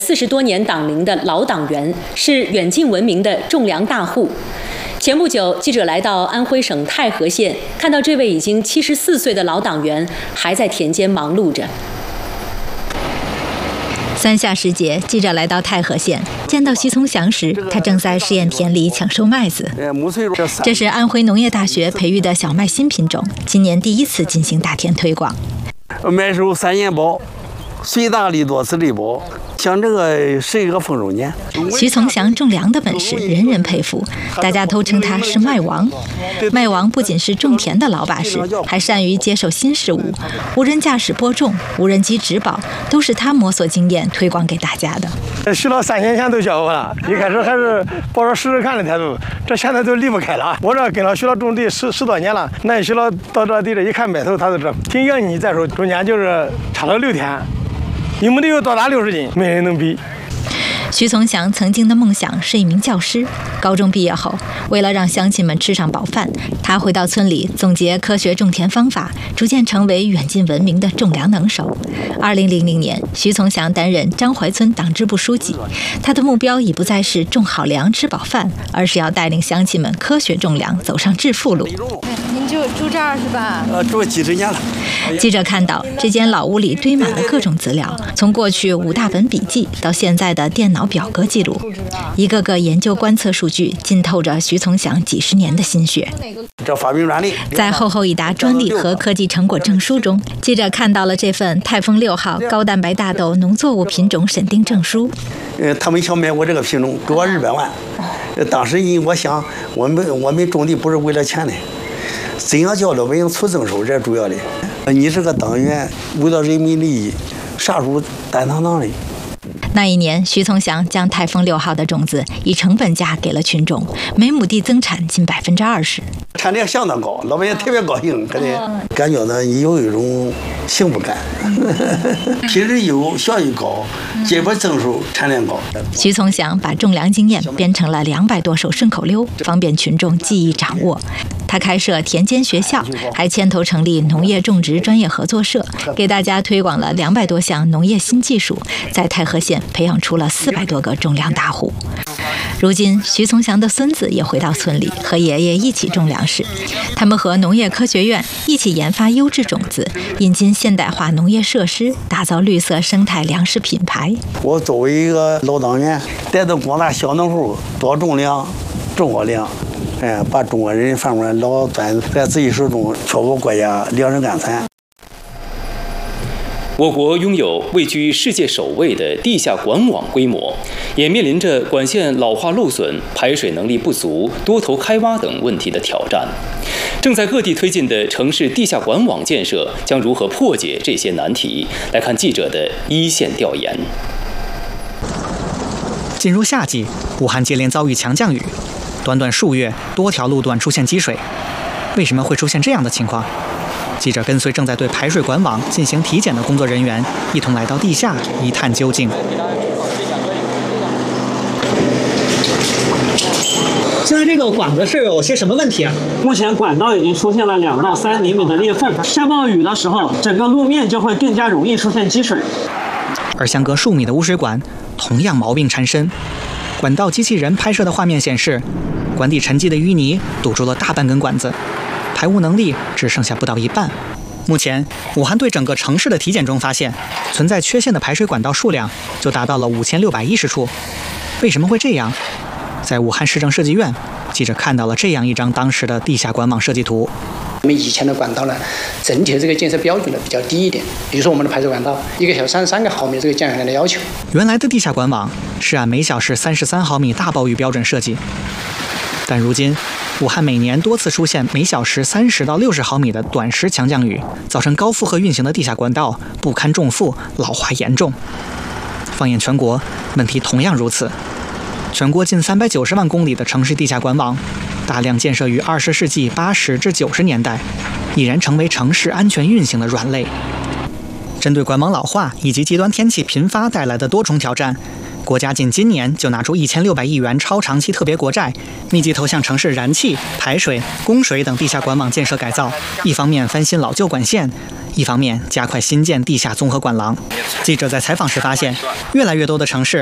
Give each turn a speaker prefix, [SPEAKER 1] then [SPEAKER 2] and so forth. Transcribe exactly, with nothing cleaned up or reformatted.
[SPEAKER 1] 四十多年党龄的老党员，是远近闻名的种粮大户。前不久，记者来到安徽省太和县，看到这位已经七十四岁的老党员还在田间忙碌着。
[SPEAKER 2] 三下时节，记者来到太和县，见到徐从祥时，他正在试验田里抢收麦子。这是安徽农业大学培育的小麦新品种，今年第一次进行大田推广。
[SPEAKER 3] 麦收三年包，随大粒多次粒包。像这个是一个丰收年。
[SPEAKER 2] 徐从祥种粮的本事人人佩服，大家都称他是麦王。麦王不仅是种田的老把式，还善于接受新事物，无人驾驶播种、无人机植保，都是他摸索经验推广给大家的。
[SPEAKER 3] 学了三年前都教我了，一开始还是抱着试试看的态度，这现在都离不开了。我这跟他学了种地十十多年了，那学了到这地里一看麦头，他就这挺洋气。再说中间就是差了六天。你们都有多大六十斤，没人能比。
[SPEAKER 2] 徐从祥曾经的梦想是一名教师，高中毕业后，为了让乡亲们吃上饱饭，他回到村里总结科学种田方法，逐渐成为远近闻名的种粮能手。二零零零年，徐从祥担任张淮村党支部书记，他的目标已不再是种好粮吃饱饭，而是要带领乡亲们科学种粮，走上致富路。
[SPEAKER 4] 您就住这儿是吧？
[SPEAKER 3] 呃，住几十年了。
[SPEAKER 2] 记者看到这间老屋里堆满了各种资料，从过去五大本笔记到现在的电脑表格记录，一个个研究观测数据浸透着徐从祥几十年的心血。
[SPEAKER 3] 这发明专利，
[SPEAKER 2] 在厚厚一沓专利和科技成果证书中，记者看到了这份泰丰六号高蛋白大豆农作物品种审定证书。
[SPEAKER 3] 呃，他们想买我这个品种，给我二百万。当时因我想，我们我们种地不是为了钱的，怎样叫老百姓出增收，这是主要的。你是个党员，为了人民利益，啥时候担当当的？
[SPEAKER 2] 那一年，徐从祥将泰丰六号的种子以成本价给了群众，每亩地增产近百分之二十，
[SPEAKER 3] 产量相当高，老百姓特别高兴，感觉感觉呢有一种幸福感，品质优，效益高，结果增收，产量高。
[SPEAKER 2] 徐从祥把种粮经验编成了两百多首顺口溜，方便群众记忆掌握。他开设田间学校，还牵头成立农业种植专业合作社，给大家推广了两百多项农业新技术，在太和县培养出了四百多个种粮大户。如今，徐从祥的孙子也回到村里，和爷爷一起种粮食。他们和农业科学院一起研发优质种子，引进现代化农业设施，打造绿色生态粮食品牌。
[SPEAKER 3] 我作为一个老党员，带动广大小农户多种粮、种好粮。哎，把中国人饭碗老攥在自己手中，确保国家粮食安全。
[SPEAKER 5] 我国拥有位居世界首位的地下管网规模，也面临着管线老化漏损、排水能力不足、多头开挖等问题的挑战。正在各地推进的城市地下管网建设将如何破解这些难题？来看记者的一线调研。
[SPEAKER 6] 进入夏季，武汉接连遭遇强降雨。短短数月，多条路段出现积水，为什么会出现这样的情况？记者跟随正在对排水管网进行体检的工作人员，一同来到地下一探究竟。
[SPEAKER 7] 现在这个管子是有些什么问题啊？
[SPEAKER 8] 目前管道已经出现了两到三厘米的裂缝，下暴雨的时候，整个路面就会更加容易出现积水。
[SPEAKER 6] 而相隔数米的污水管同样毛病缠身。管道机器人拍摄的画面显示，管底沉积的淤泥堵住了大半根管子，排污能力只剩下不到一半。目前，武汉对整个城市的体检中发现，存在缺陷的排水管道数量就达到了五千六百一十处。为什么会这样？在武汉市政设计院，记者看到了这样一张当时的地下管网设计图。
[SPEAKER 9] 我们以前的管道呢，整体的这个建设标准呢比较低一点，比如说我们的排水管道，一个小时三十三个毫米这个降雨量的要求。
[SPEAKER 6] 原来的地下管网是按每小时三十三毫米大暴雨标准设计，但如今武汉每年多次出现每小时三十到六十毫米的短时强降雨，造成高负荷运行的地下管道不堪重负，老化严重。放眼全国，问题同样如此。全国近三百九十万公里的城市地下管网，大量建设于二十世纪八十至九十年代，已然成为城市安全运行的软肋。针对管网老化以及极端天气频发带来的多重挑战， 国家仅今年就拿出一千六百亿元超长期特别国债，密集投向城市燃气、排水、供水等地下管网建设改造，一方面翻新老旧管线，一方面加快新建地下综合管廊。记者在采访时发现，越来越多的城市